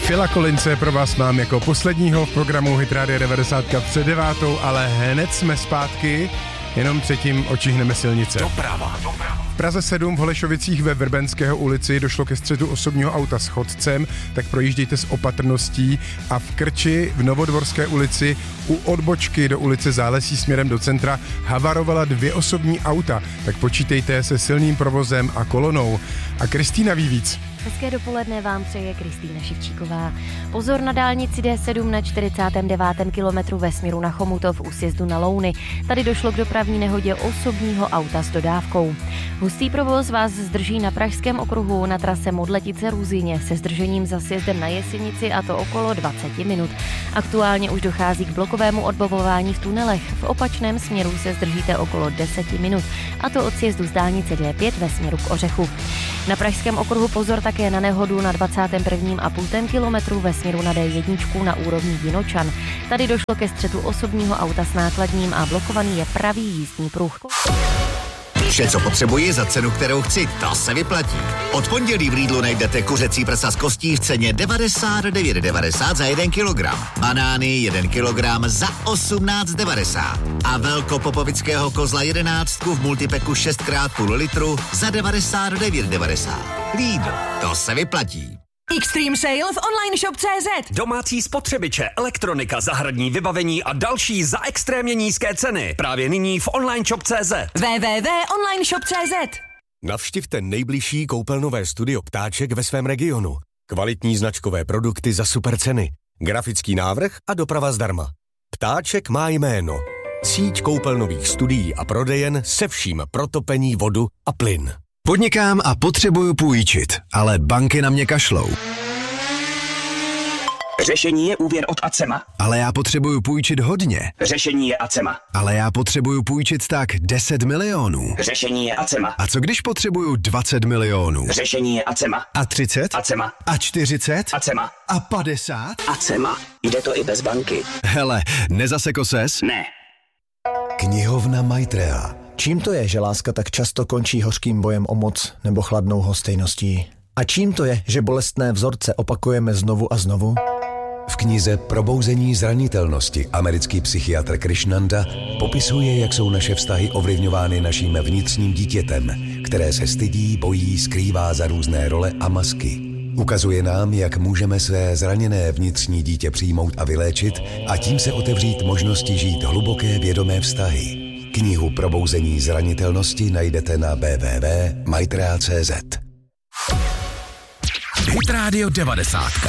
Phila Collinse pro vás mám jako posledního v programu Hit Radio 90 před 9, ale hned jsme zpátky, jenom předtím očihneme silnice. Doprava. V Praze 7 v Holešovicích ve Vrbenského ulici došlo ke střetu osobního auta s chodcem, tak projíždějte s opatrností, a v Krči v Novodvorské ulici u odbočky do ulice Zálesí směrem do centra havarovala 2 osobní auta, tak počítejte se silným provozem a kolonou. A Kristýna ví víc. Hezké dopoledne vám přeje Kristýna Ševčíková. Pozor na dálnici D7 na 49. kilometru ve směru na Chomutov u sjezdu na Louny. Tady došlo k dopravní nehodě osobního auta s dodávkou. Hustý provoz vás zdrží na Pražském okruhu na trase Modletice-Růzyně se zdržením za sjezdem na Jesenici, a to okolo 20 minut. Aktuálně už dochází k blokovému odbavování v tunelech. V opačném směru se zdržíte okolo 10 minut, a to od sjezdu z dálnice D5 ve směru k Ořechu. Na Pražském okruhu pozor také na nehodu na 21,5 kilometru ve směru na D1 na úrovni Vinočan. Tady došlo ke střetu osobního auta s nákladním a blokovaný je pravý jízdní pruh. Vše, co potřebuji za cenu, kterou chci, to se vyplatí. Od pondělí v Lidlu najdete kuřecí prsa z kostí v ceně 99,90 za 1 kilogram. Banány 1 kilogram za 18,90. A velkopopovického kozla 11 v multipeku 6x0,5 litru za 99,90. Lidl, to se vyplatí. Extreme sale v online shop.cz. Domácí spotřebiče, elektronika, zahradní vybavení a další za extrémně nízké ceny. Právě nyní v online shop.cz. www.onlineshop.cz. Navštivte nejbližší koupelnové studio Ptáček ve svém regionu. Kvalitní značkové produkty za super ceny, grafický návrh a doprava zdarma. Ptáček má jméno. Síť koupelnových studií a prodejen se vším pro topení, vodu a plyn. Podnikám a potřebuju půjčit, ale banky na mě kašlou. Řešení je úvěr od Acema. Ale já potřebuju půjčit hodně. Řešení je Acema. Ale já potřebuju půjčit tak 10 milionů. Řešení je Acema. A co když potřebuju 20 milionů? Řešení je Acema. A 30? Acema. A 40? Acema. A 50? Acema. Jde to i bez banky. Hele, nezaseko ses? Ne. Knihovna Maitreya. Čím to je, že láska tak často končí hořkým bojem o moc nebo chladnou lhostejností? A čím to je, že bolestné vzorce opakujeme znovu a znovu? V knize Probouzení zranitelnosti americký psychiatr Krishnanda popisuje, jak jsou naše vztahy ovlivňovány naším vnitřním dítětem, které se stydí, bojí, skrývá za různé role a masky. Ukazuje nám, jak můžeme své zraněné vnitřní dítě přijmout a vyléčit a tím se otevřít možnosti žít hluboké vědomé vztahy. Knihu Probouzení zranitelnosti najdete na www.maitreya.cz. Hit Radio 90.